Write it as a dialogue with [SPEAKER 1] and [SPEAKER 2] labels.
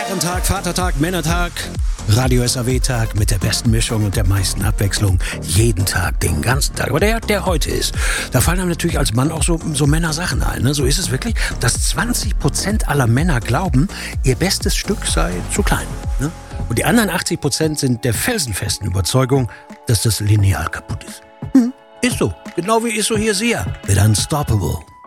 [SPEAKER 1] Herrentag, Vatertag, Männertag, Radio SAW-Tag mit der besten Mischung und der meisten Abwechslung. Jeden Tag, den ganzen Tag. Aber der heute ist, da fallen einem natürlich als Mann auch so Männersachen ein. Ne? So ist es wirklich, dass 20% aller Männer glauben, ihr bestes Stück sei zu klein. Ne? Und die anderen 80% sind der felsenfesten Überzeugung, dass das Lineal kaputt ist. Ist so. Genau wie ist so hier Sia mit Unstoppable.